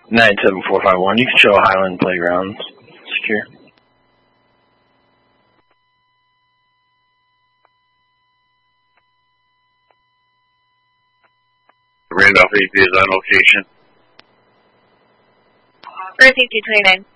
97451. You can show Highland Playgrounds. Secure. Randolph AP is on location. Earth 8229.